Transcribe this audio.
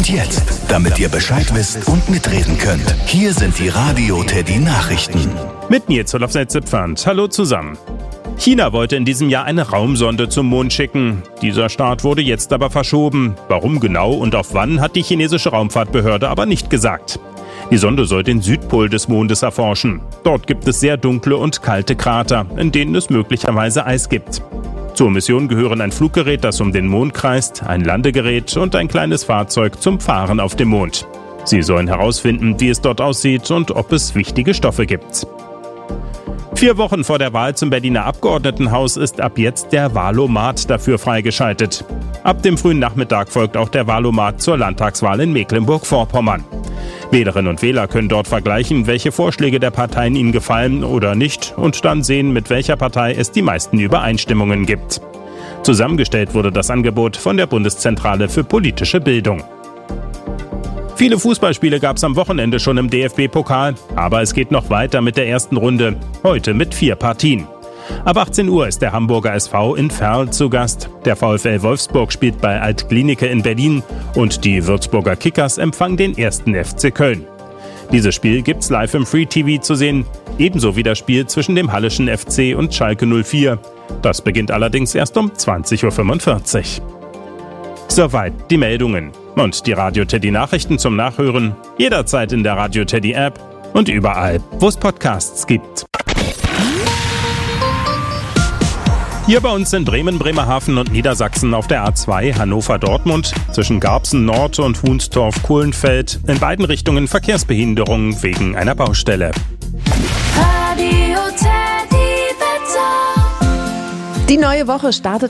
Und jetzt, damit ihr Bescheid wisst und mitreden könnt, hier sind die Radio Teddy Nachrichten. Mit Nils Zipfand. Hallo zusammen. China wollte in diesem Jahr eine Raumsonde zum Mond schicken. Dieser Start wurde jetzt aber verschoben. Warum genau und auf wann, hat die chinesische Raumfahrtbehörde aber nicht gesagt. Die Sonde soll den Südpol des Mondes erforschen. Dort gibt es sehr dunkle und kalte Krater, in denen es möglicherweise Eis gibt. Zur Mission gehören ein Fluggerät, das um den Mond kreist, ein Landegerät und ein kleines Fahrzeug zum Fahren auf dem Mond. Sie sollen herausfinden, wie es dort aussieht und ob es wichtige Stoffe gibt. 4 Wochen vor der Wahl zum Berliner Abgeordnetenhaus ist ab jetzt der Wahlomat dafür freigeschaltet. Ab dem frühen Nachmittag folgt auch der Wahlomat zur Landtagswahl in Mecklenburg-Vorpommern. Wählerinnen und Wähler können dort vergleichen, welche Vorschläge der Parteien ihnen gefallen oder nicht und dann sehen, mit welcher Partei es die meisten Übereinstimmungen gibt. Zusammengestellt wurde das Angebot von der Bundeszentrale für politische Bildung. Viele Fußballspiele gab es am Wochenende schon im DFB-Pokal, aber es geht noch weiter mit der ersten Runde, heute mit 4 Partien. Ab 18 Uhr ist der Hamburger SV in Verl zu Gast. Der VfL Wolfsburg spielt bei Alt-Klinike in Berlin und die Würzburger Kickers empfangen den 1. FC Köln. Dieses Spiel gibt's live im Free TV zu sehen, ebenso wie das Spiel zwischen dem Halleschen FC und Schalke 04. Das beginnt allerdings erst um 20.45 Uhr. Soweit die Meldungen. Und die Radio Teddy Nachrichten zum Nachhören jederzeit in der Radio Teddy App und überall, wo es Podcasts gibt. Hier bei uns in Bremen, Bremerhaven und Niedersachsen auf der A2 Hannover-Dortmund zwischen Garbsen Nord und Hunsdorf-Kohlenfeld in beiden Richtungen Verkehrsbehinderungen wegen einer Baustelle. Radio Teddy Wetter. Die neue Woche startet